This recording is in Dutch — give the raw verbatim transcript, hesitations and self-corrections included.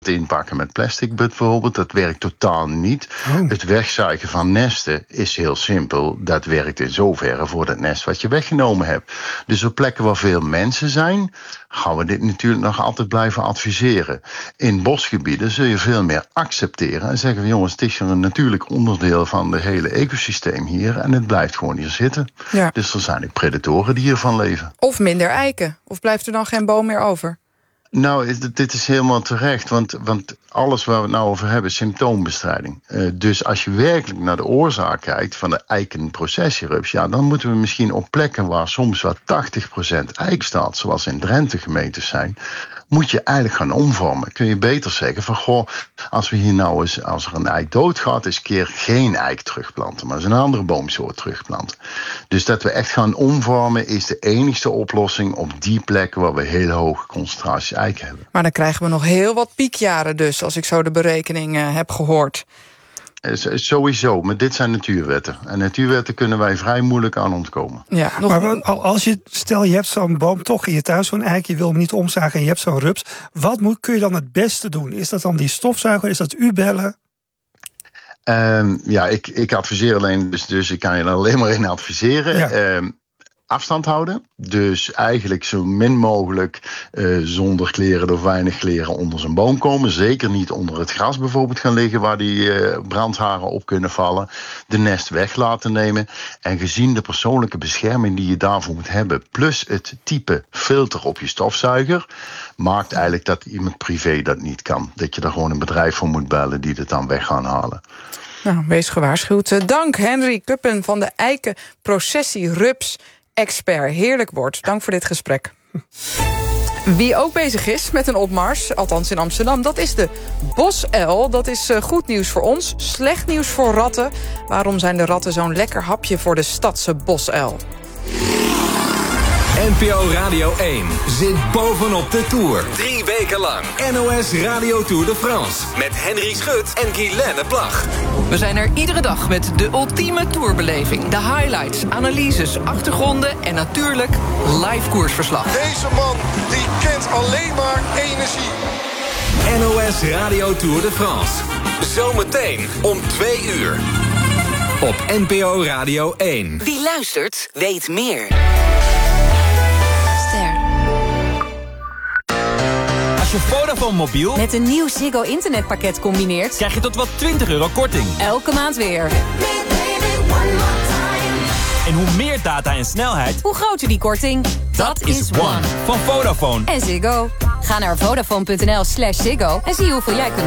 inpakken met plastic bijvoorbeeld. Dat werkt totaal niet. Oh. Het wegzuigen van nesten is heel simpel. Dat werkt in zoverre voor dat nest wat je weggenomen hebt. Dus op plekken waar veel mensen zijn, gaan we dit natuurlijk nog altijd blijven adviseren. In bosgebieden zul je veel meer accepteren en zeggen van jongens, het is een natuurlijk onderdeel van het hele ecosysteem hier en het blijft gewoon hier zitten. Ja. Dus er zijn ook predatoren die hiervan leven. Of minder eiken. Of blijft er dan geen boom meer over? Nou, dit is helemaal terecht, want, want alles waar we het nou over hebben is symptoombestrijding. Uh, dus als je werkelijk naar de oorzaak kijkt van de eikenprocessierups, ja, dan moeten we misschien op plekken waar soms wel tachtig procent eik staat, zoals in Drenthe gemeentes zijn, moet je eigenlijk gaan omvormen. Kun je beter zeggen van, goh, als we hier nou eens, als er een eik doodgaat, eens een keer geen eik terugplanten, maar eens een andere boomsoort terugplanten. Dus dat we echt gaan omvormen is de enigste oplossing op die plekken waar we hele hoge concentraties eik hebben. Maar dan krijgen we nog heel wat piekjaren dus, als ik zo de berekening uh, heb gehoord. Sowieso, maar dit zijn natuurwetten. En natuurwetten kunnen wij vrij moeilijk aan ontkomen. Ja, nog... Maar als je, stel je hebt zo'n boom toch in je tuin, zo'n eik, je wil hem niet omzagen en je hebt zo'n rups. Wat moet, kun je dan het beste doen? Is dat dan die stofzuiger? Is dat u bellen? Um, ja, ik, ik adviseer alleen, dus, dus ik kan je er alleen maar in adviseren. Ja. Um, Afstand houden. Dus eigenlijk zo min mogelijk uh, zonder kleren of weinig kleren onder zijn boom komen. Zeker niet onder het gras bijvoorbeeld gaan liggen waar die uh, brandharen op kunnen vallen. De nest weg laten nemen. En gezien de persoonlijke bescherming die je daarvoor moet hebben, plus het type filter op je stofzuiger, maakt eigenlijk dat iemand privé dat niet kan. Dat je daar gewoon een bedrijf voor moet bellen die het dan weg gaan halen. Nou, wees gewaarschuwd. Dank Henry Kuppen van de Eikenprocessie Rups expert. Heerlijk woord. Dank voor dit gesprek. Wie ook bezig is met een opmars, althans in Amsterdam, dat is de bosuil. Dat is uh, goed nieuws voor ons, slecht nieuws voor ratten. Waarom zijn de ratten zo'n lekker hapje voor de stadse bosuil? N P O Radio één zit bovenop de Tour. Drie weken lang N O S Radio Tour de France. Met Henry Schut en Guylaine Plag. We zijn er iedere dag met de ultieme tourbeleving. De highlights, analyses, achtergronden en natuurlijk live koersverslag. Deze man die kent alleen maar energie. N O S Radio Tour de France. Zometeen om twee uur. Op N P O Radio één. Wie luistert, weet meer. Als je Vodafone mobiel met een nieuw Ziggo internetpakket combineert, krijg je tot wel twintig euro korting. Elke maand weer. En hoe meer data en snelheid, hoe groter die korting. Dat, Dat is One van Vodafone. En Ziggo. Ga naar vodafone punt n l slash Ziggo en zie hoeveel jij kunt